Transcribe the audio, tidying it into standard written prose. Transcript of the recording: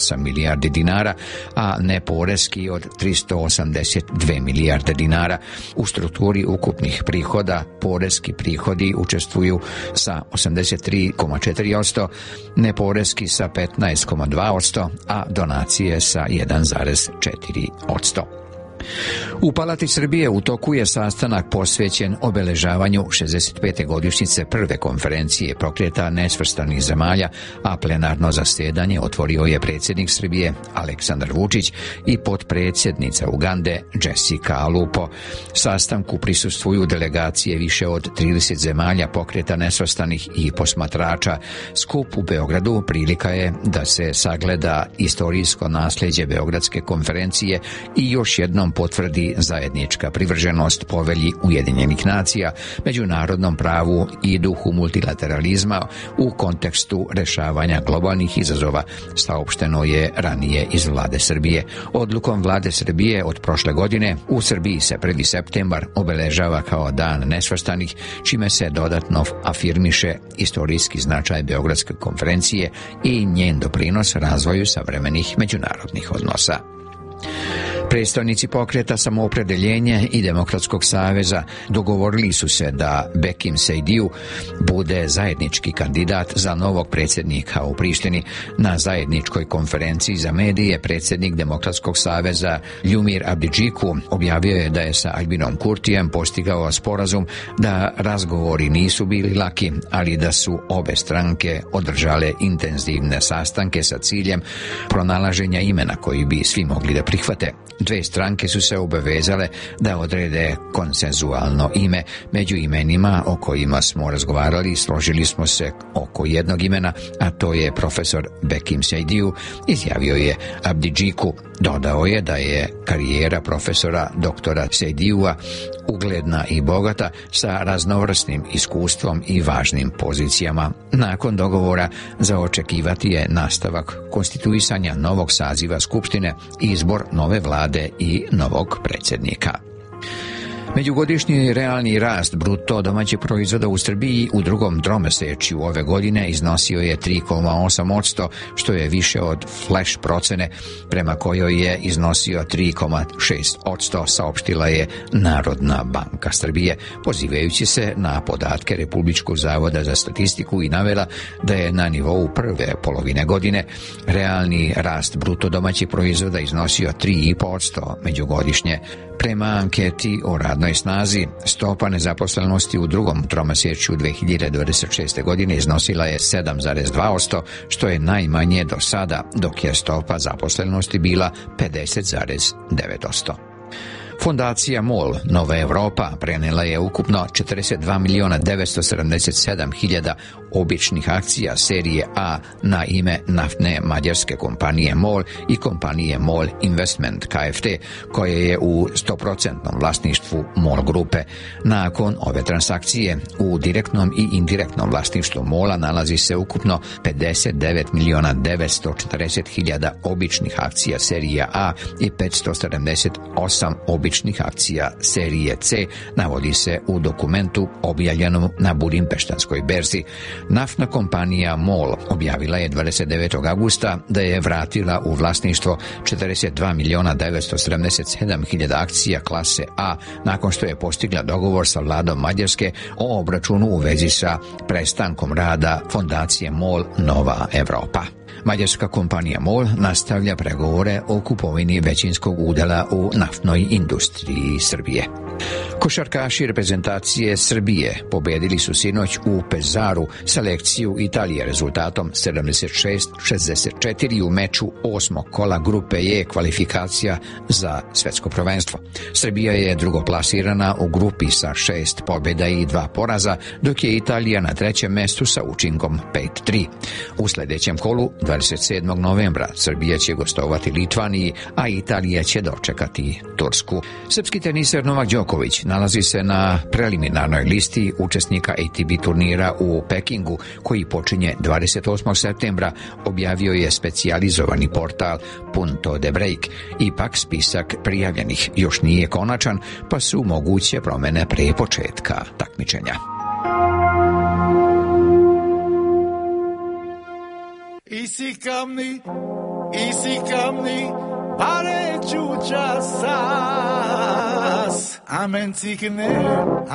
milijardi dinara, a neporeski od 382 milijarde dinara. U strukturi ukupnih prihoda poreski prihodi učestvuju sa 83,4%, neporeski sa 15,2%, a donacije sa 1,4%. U Palati Srbije u toku je sastanak posvećen obeležavanju 65. godišnjice prve konferencije Pokreta nesvrstanih zemalja, a plenarno zasjedanje otvorio je predsjednik Srbije Aleksandar Vučić i potpredsjednica Ugande Jessica Alupo. Sastanku prisustvuju delegacije više od 30 zemalja Pokreta nesvrstanih i posmatrača. Skup u Beogradu prilika je da se sagleda istorijsko nasljeđe Beogradske konferencije i još jednom potvrdi zajednička privrženost povelji Ujedinjenih nacija, međunarodnom pravu i duhu multilateralizma u kontekstu rešavanja globalnih izazova, saopšteno je ranije iz Vlade Srbije. Odlukom Vlade Srbije od prošle godine u Srbiji se 1. septembar obeležava kao Dan nesvrstanih, čime se dodatno afirmiše istorijski značaj Beogradske konferencije i njen doprinos razvoju savremenih međunarodnih odnosa. Predstavnici Pokreta Samoopredeljenje i Demokratskog saveza dogovorili su se da Bekim Sejdiju bude zajednički kandidat za novog predsjednika u Prištini. Na zajedničkoj konferenciji za medije predsjednik Demokratskog saveza Ljumir Abdidžiku objavio je da je sa Albinom Kurtijem postigao sporazum da razgovori nisu bili laki, ali da su obe stranke održale intenzivne sastanke sa ciljem pronalaženja imena koji bi svi mogli da prihvate. Dve stranke su se obavezale da odrede konsenzualno ime. Među imenima o kojima smo razgovarali složili smo se oko jednog imena, a to je profesor Bekim Sejdiju, izjavio je Abdidžiku. Dodao je da je karijera profesora doktora Sejdijua ugledna i bogata sa raznovrsnim iskustvom i važnim pozicijama. Nakon dogovora za očekivati je nastavak konstituisanja novog saziva Skupštine i izbor nove vlade i novog predsjednika. Međugodišnji realni rast bruto domaćeg proizvoda u Srbiji u drugom tromesečju ove godine iznosio je 3,8%, što je više od flash procene prema kojoj je iznosio 3,6%, saopštila je Narodna banka Srbije, pozivajući se na podatke Republičkog zavoda za statistiku i navela da je na nivou prve polovine godine realni rast bruto domaćeg proizvoda iznosio 3,5% međugodišnje. Prema anketi o radnoj snazi, stopa nezaposlenosti u drugom tromesečju 2026. godine iznosila je 7,2%, što je najmanje do sada, dok je stopa zaposlenosti bila 50,9%. Fondacija MOL Nova Evropa prenela je ukupno 42.977.000 običnih akcija serije A na ime naftne mađarske kompanije MOL i kompanije MOL Investment Kft, koje je u 100% vlasništvu MOL grupe. Nakon ove transakcije u direktnom i indirektnom vlasništvu MOL-a nalazi se ukupno 59.940.000 običnih akcija serije A i 578 običnih akcija serije C, navodi se u dokumentu objavljenom na Budimpeštanskoj berzi. Naftna kompanija MOL objavila je 29. augusta da je vratila u vlasništvo 42.977.000 akcija klase A nakon što je postigla dogovor sa vladom Mađarske o obračunu u vezi sa prestankom rada fondacije MOL Nova Evropa. Mađarska kompanija MOL nastavlja pregovore o kupovini većinskog udjela u naftnoj industriji Srbije. Košarkaši reprezentacije Srbije pobedili su sinoć u Pezaru selekciju Italije rezultatom 76-64 u meču 8. kola grupe E kvalifikacija za svetsko prvenstvo. Srbija je drugoplasirana u grupi sa 6 pobjeda i 2 poraza, dok je Italija na trećem mestu sa učinkom 5-3. U sljedećem kolu 27. novembra Srbija će gostovati Litvaniji, a Italija će dočekati Tursku. Srpski teniser Novak Đoković nalazi se na preliminarnoj listi učesnika ATP turnira u Pekingu, koji počinje 28. septembra, objavio je specijalizovani portal Punto de Break. Ipak spisak prijavljenih još nije konačan, pa su moguće promjene pre početka takmičenja. Isi kamni Isikamni pare chucha sas. Amen tikne.